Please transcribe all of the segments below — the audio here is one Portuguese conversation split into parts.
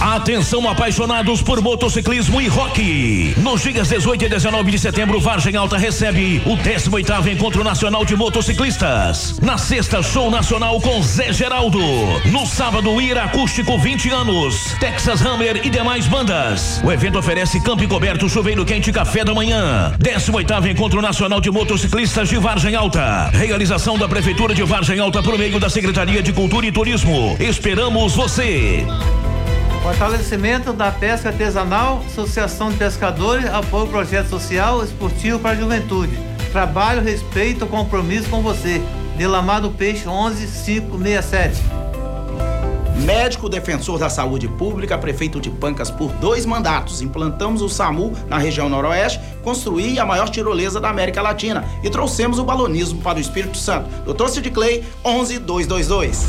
Atenção, apaixonados por motociclismo e rock. Nos dias 18 e 19 de setembro, Vargem Alta recebe o 18º Encontro Nacional de Motociclistas. Na sexta, show nacional com Zé Geraldo. No sábado, Ira Acústico 20 anos, Texas Hammer e demais bandas. O evento oferece campo coberto, chuveiro quente e café da manhã. 18º Encontro Nacional de Motociclistas de Vargem Alta. Realização da Prefeitura de Vargem Alta por meio da Secretaria de Cultura e Turismo. Esperamos você. Fortalecimento da pesca artesanal, Associação de Pescadores, apoio ao projeto social esportivo para a juventude. Trabalho, respeito, compromisso com você. Delamar do Peixe 11567. Médico defensor da saúde pública, prefeito de Pancas por 2 mandatos. Implantamos o SAMU na região noroeste, construí a maior tirolesa da América Latina e trouxemos o balonismo para o Espírito Santo. Dr. Cid Clay, 11222.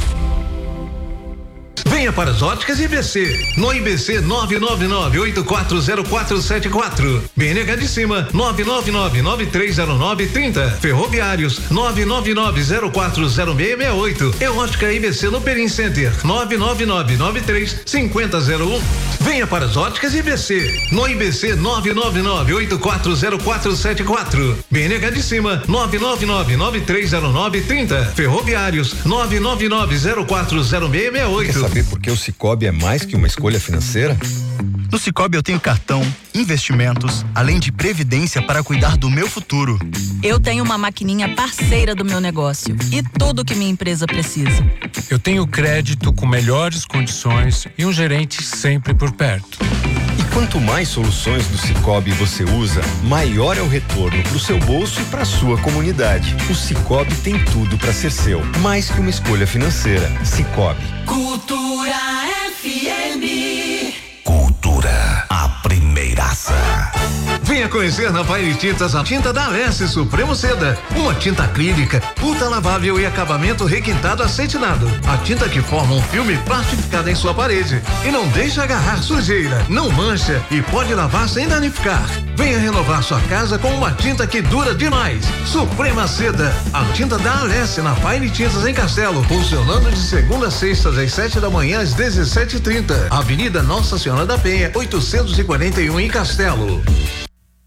Venha para as óticas IBC. No IBC 999-840474. BNH de Cima 999-930930. Ferroviários 999-040668. E ótica IBC no Perim Center 999-93-5001. Venha para as óticas IBC. No IBC 999-840474. BNH de Cima 999-930930. Ferroviários 999-040668. Porque o Sicoob é mais que uma escolha financeira? No Sicoob eu tenho cartão, investimentos, além de previdência para cuidar do meu futuro. Eu tenho uma maquininha parceira do meu negócio e tudo que minha empresa precisa. Eu tenho crédito com melhores condições e um gerente sempre por perto. E quanto mais soluções do Sicoob você usa, maior é o retorno para o seu bolso e para a sua comunidade. O Sicoob tem tudo para ser seu, mais que uma escolha financeira. Sicoob. Cultura FM. Cultura, a primeiraça. Venha conhecer na Fire Tintas a tinta da Alesse Supremo Seda. Uma tinta acrílica, ultra lavável e acabamento requintado acetinado. A tinta que forma um filme plastificado em sua parede e não deixa agarrar sujeira, não mancha e pode lavar sem danificar. Venha renovar sua casa com uma tinta que dura demais. Suprema Seda, a tinta da Alesse na Fire Tintas em Castelo, funcionando de segunda a sexta das 7 da manhã às 17h30. Avenida Nossa Senhora da Penha, 841 em Castelo.